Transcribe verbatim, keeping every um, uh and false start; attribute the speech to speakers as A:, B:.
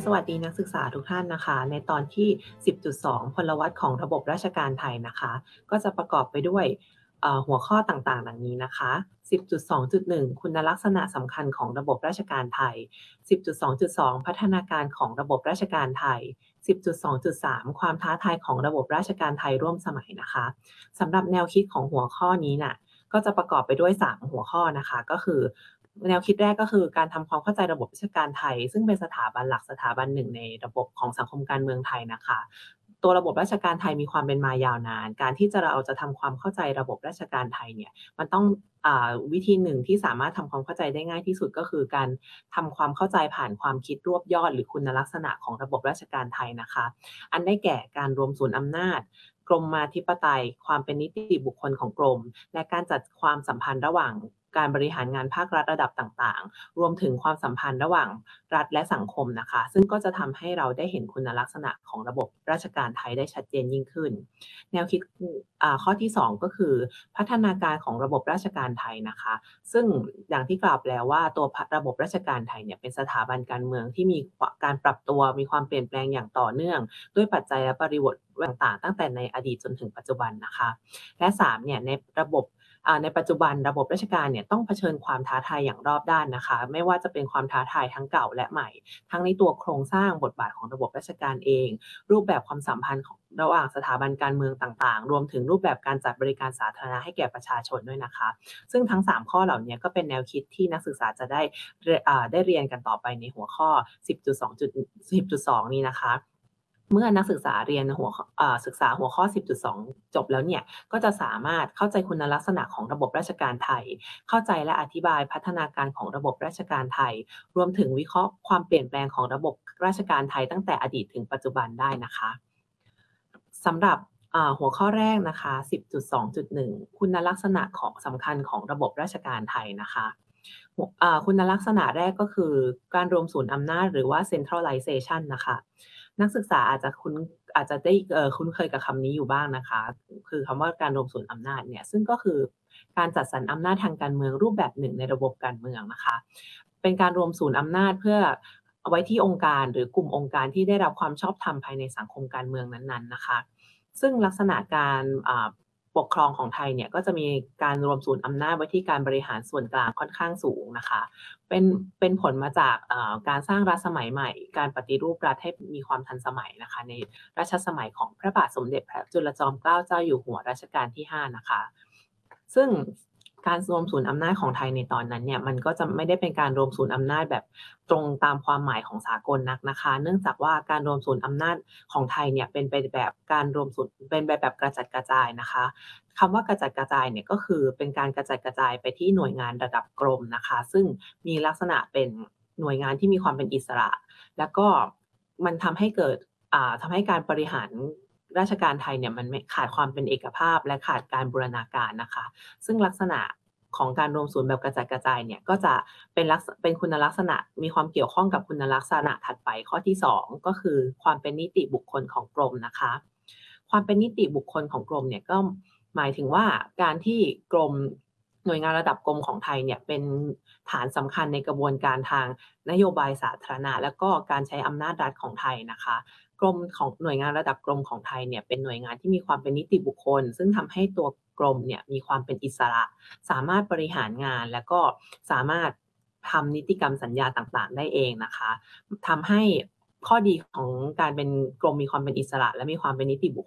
A: สวัสดีนักศึกษาทุกท่านนะคะ ในตอนที่ สิบจุดสอง พลวัตของระบบราชการไทยนะคะ ก็จะประกอบไปด้วยเอ่อหัวข้อต่างๆ ดังนี้นะคะ สิบจุดสองจุดหนึ่ง คุณลักษณะสำคัญของระบบราชการไทย สิบจุดสองจุดสอง พัฒนาการของระบบราชการไทย สิบจุดสองจุดสาม ความท้าทายของระบบราชการไทยร่วมสมัยนะคะสำหรับแนวคิดของหัวข้อนี้น่ะก็จะประกอบไปด้วย สาม หัวข้อนะคะ ก็คือแนวคิดแรกก็คือการทำความเข้าใจระบบราชการไทย ซึ่งเป็นสถาบันหลักสถาบันหนึ่งในระบบของสังคมการเมืองไทยนะคะ ตัวระบบราชการไทยมีความเป็นมายาวนาน การที่จะเราจะทำความเข้าใจระบบราชการไทยเนี่ยมันต้องอ่าวิธีหนึ่งที่สามารถทำความเข้าใจได้ง่ายที่สุดก็คือการทำความเข้าใจผ่านความคิดรวบยอดหรือคุณลักษณะของระบบราชการไทยนะคะ อันได้แก่การรวมศูนย์อำนาจ กรมมาธิปไตย ความเป็นนิติบุคคลของกรม และการจัดความสัมพันธ์ระหว่างการบริหารงานภาครัฐระดับต่างๆ รวมถึงความสัมพันธ์ระหว่างรัฐและสังคมนะคะ ซึ่งก็จะทำให้เราได้เห็นคุณลักษณะของระบบราชการไทยได้ชัดเจนยิ่งขึ้น แนวคิดอ่าข้อที่ สอง ก็คือพัฒนาการของระบบราชการไทยนะคะ ซึ่งอย่างที่กล่าวไปแล้วว่าตัวพะระบบราชการไทยเนี่ยเป็นสถาบันการเมืองที่มีกว่าการปรับตัว มีความเปลี่ยนแปลงอย่างต่อเนื่อง ด้วยปัจจัยและบริบทต่างๆ ตั้งแต่ในอดีตจนถึงปัจจุบันนะคะ และ สาม เนี่ยในระบบอ่าในปัจจุบันระบบราชการเนี่ยต้องเผชิญความท้าทายอย่างรอบด้านนะคะ ไม่ว่าจะเป็นความท้าทายทั้งเก่าและใหม่ ทั้งในตัวโครงสร้างบทบาทของระบบราชการเอง รูปแบบความสัมพันธ์ของระหว่างสถาบันการเมืองต่างๆ รวมถึงรูปแบบการจัดบริการสาธารณะให้แก่ประชาชนด้วยนะคะ ซึ่งทั้ง สาม ข้อเหล่าเนี้ยก็เป็นแนวคิดที่นักศึกษาจะได้เรอ่าได้เรียนกันต่อไปในหัวข้อ สิบจุดสอง จุด สิบจุดสอง นี้นะคะ เมื่อนักศึกษาเรียนหัวขอ่าศึกษาหัวข้อ สิบจุดสอง จบแล้วเนี่ยก็จะสามารถเข้าใจคุณลักษณะของระบบราชการไทย เข้าใจและอธิบายพัฒนาการของระบบราชการไทย รวมถึงวิเคราะห์ความเปลี่ยนแปลงของระบบราชการไทยตั้งแต่อดีตถึงปัจจุบันได้นะคะ สำหรับอ่าหัวข้อแรกนะคะ สิบจุดสองจุดหนึ่ง คุณลักษณะของสำคัญของระบบราชการไทยนะคะ หวอ่าคุณลักษณะแรกก็คือการรวมศูนย์อำนาจหรือว่า centralization นะคะ นักศึกษาอาจจะคุ้นอาจจะได้เอ่อคุ้นเคยกับคำนี้อยู่บ้างนะคะ คือคำว่าการรวมศูนย์อำนาจเนี่ย ซึ่งก็คือการจัดสรรอำนาจทางการเมืองรูปแบบหนึ่งในระบบการเมืองนะคะ เป็นการรวมศูนย์อำนาจเพื่อเอาไว้ที่องค์การหรือกลุ่มองค์การที่ได้รับความชอบธรรมภายในสังคมการเมืองนั้นๆนะคะ ซึ่งลักษณะการอ่าปกครองของไทยเนี่ยก็จะมีการรวมศูนย์อำนาจไว้ที่การบริหารส่วนกลางค่อนข้างสูงนะคะ เป็นเป็นผลมาจากเอ่อการสร้างรัฐสมัยใหม่ การปฏิรูปรัฐให้มีความทันสมัยนะคะในรัชสมัยของพระบาทสมเด็จพระจุลจอมเกล้าเจ้าอยู่หัวรัชกาลที่ ห้า นะคะ ซึ่งการรวมศูนย์อำนาจของไทยในตอนนั้นเนี่ยมันก็จะไม่ได้เป็นการรวมศูนย์อำนาจแบบตรงตามความหมายของสากลนักนะคะ เนื่องจากว่าการรวมศูนย์อำนาจของไทยเนี่ยเป็นไปแบบการรวมศูนย์เป็นไปแบบกระจัดกระจายนะคะ คำว่ากระจัดกระจายเนี่ยก็คือเป็นการกระจัดกระจายไปที่หน่วยงานระดับกรมนะคะ ซึ่งมีลักษณะเป็นหน่วยงานที่มีความเป็นอิสระ แล้วก็มันทำให้เกิดอ่าทำให้การบริหารราชการไทยเนี่ยมันไม่ขาดความเป็นเอกภาพและขาดการบูรณาการนะคะ ซึ่งลักษณะของการรวมศูนย์แบบกระจัดกระจายเนี่ยก็จะเป็นลักษเป็นคุณลักษณะมีความเกี่ยวข้องกับคุณลักษณะถัดไปข้อที่ สอง ก็คือความเป็นนิติบุคคลของกรมนะคะ ความเป็นนิติบุคคลของกรมเนี่ยก็หมายถึงว่าการที่กรมหน่วยงานระดับกรมของไทยเนี่ยเป็นฐานสำคัญในกระบวนการทางนโยบายสาธารณะแล้วก็การใช้อำนาจรัฐของไทยนะคะ กรมของหน่วยงานระดับกรมของไทยเนี่ยเป็นหน่วยงานที่มีความเป็นนิติบุคคล ซึ่งทำให้ตัวกรมเนี่ยมีความเป็นอิสระ สามารถบริหารงานแล้วก็สามารถทำนิติกรรมสัญญาต่างๆได้เองนะคะทำให้ข้อดีของการเป็นกรมมีความเป็นอิสระและมีความเป็นนิติบุค